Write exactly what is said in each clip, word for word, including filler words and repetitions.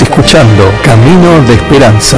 escuchando Camino de Esperanza.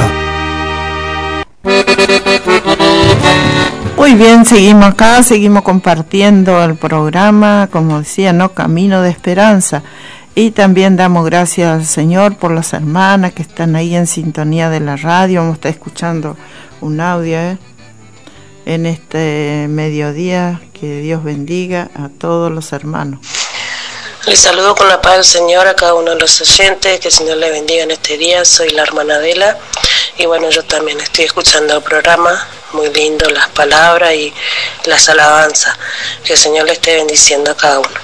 Muy bien, seguimos acá, seguimos compartiendo el programa, como decía, ¿no? Camino de Esperanza. Y también damos gracias al Señor por las hermanas que están ahí en sintonía de la radio. Vamos a estar escuchando un audio ¿eh? en este mediodía. Que Dios bendiga a todos los hermanos. Les saludo con la paz del Señor a cada uno de los oyentes, que el Señor les bendiga en este día. Soy la hermana Adela y bueno, yo también estoy escuchando el programa, muy lindo las palabras y las alabanzas. Que el Señor le esté bendiciendo a cada uno.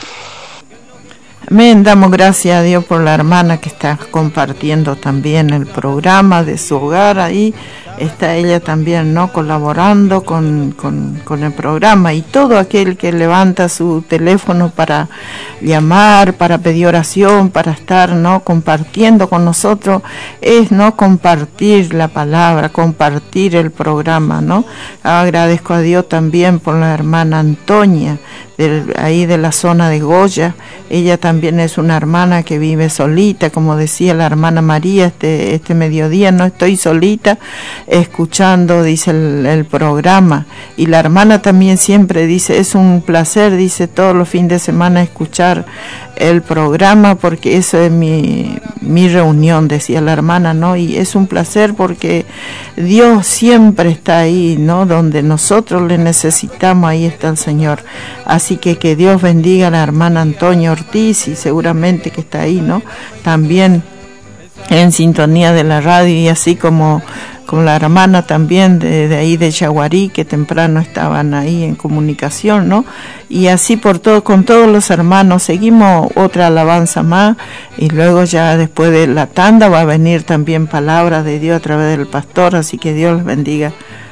Amén, damos gracias a Dios por la hermana que está compartiendo también el programa de su hogar ahí. Está ella también, ¿no? Colaborando con, con, con el programa, y todo aquel que levanta su teléfono para llamar, para pedir oración, para estar, ¿no? Compartiendo con nosotros, es, ¿no? Compartir la palabra, compartir el programa, ¿no? Agradezco a Dios también por la hermana Antonia, del, ahí de la zona de Goya. Ella también es una hermana que vive solita, como decía la hermana María este, este mediodía, no estoy solita, escuchando, dice el, el programa. Y la hermana también siempre dice, es un placer, dice, todos los fines de semana escuchar el programa, porque eso es mi, mi reunión, decía la hermana, ¿no? Y es un placer porque Dios siempre está ahí, ¿no? Donde nosotros le necesitamos, ahí está el Señor. Así que que Dios bendiga a la hermana Antonia Ortiz, y seguramente que está ahí, ¿no? También en sintonía de la radio, y así como con la hermana también de, de ahí de Yaguarí, que temprano estaban ahí en comunicación, ¿no? Y así por todo, con todos los hermanos. Seguimos otra alabanza más, y luego ya después de la tanda va a venir también palabra de Dios a través del pastor, así que Dios les bendiga